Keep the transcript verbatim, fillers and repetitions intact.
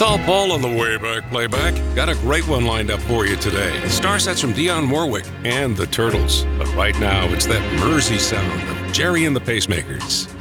Saul Paul on the way back playback. Got a great one lined up for you today. Star sets from Dionne Warwick and the Turtles. But right now, it's that Mersey sound of Jerry and the Pacemakers.